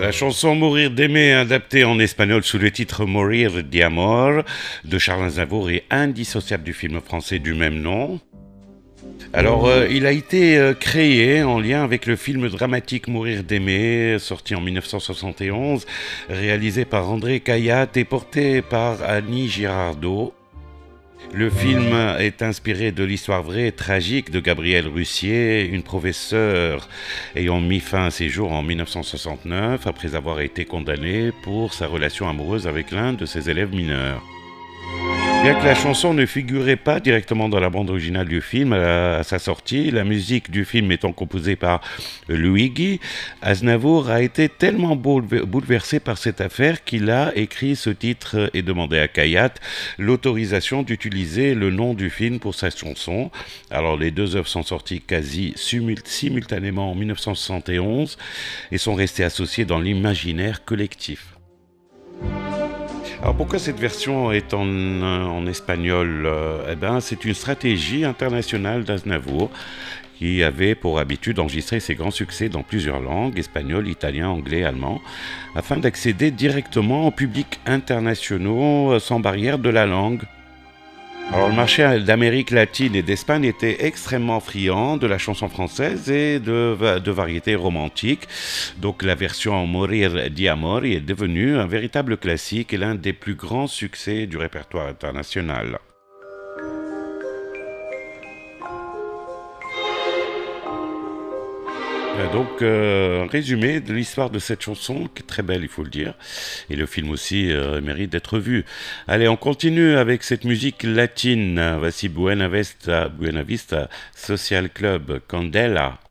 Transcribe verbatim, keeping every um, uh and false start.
La chanson Mourir d'aimer, adaptée en espagnol sous le titre Morir de amor de Charles Aznavour, est indissociable du film français du même nom. Alors, euh, il a été euh, créé en lien avec le film dramatique Mourir d'aimer, sorti en dix-neuf cent soixante et onze, réalisé par André Cayatte et porté par Annie Girardot. Le film est inspiré de l'histoire vraie et tragique de Gabrielle Russier, une professeure ayant mis fin à ses jours en dix-neuf cent soixante-neuf après avoir été condamnée pour sa relation amoureuse avec l'un de ses élèves mineurs. Bien que la chanson ne figurait pas directement dans la bande originale du film à sa sortie, la musique du film étant composée par Luigi, Aznavour a été tellement bouleversé par cette affaire qu'il a écrit ce titre et demandé à Cayatte l'autorisation d'utiliser le nom du film pour sa chanson. Alors les deux œuvres sont sorties quasi simultanément en dix-neuf cent soixante et onze et sont restées associées dans l'imaginaire collectif. Alors pourquoi cette version est en, en espagnol euh, Eh ben, c'est une stratégie internationale d'Aznavour qui avait pour habitude d'enregistrer ses grands succès dans plusieurs langues, espagnol, italien, anglais, allemand, afin d'accéder directement au public international euh, sans barrière de la langue. Alors le marché d'Amérique latine et d'Espagne était extrêmement friand de la chanson française et de, de variétés romantiques. Donc la version Morir di amor est devenue un véritable classique et l'un des plus grands succès du répertoire international. Donc, euh, un résumé de l'histoire de cette chanson, qui est très belle, il faut le dire. Et le film aussi euh, mérite d'être vu. Allez, on continue avec cette musique latine. Voici Buena Vista, Buena Vista Social Club, Candela.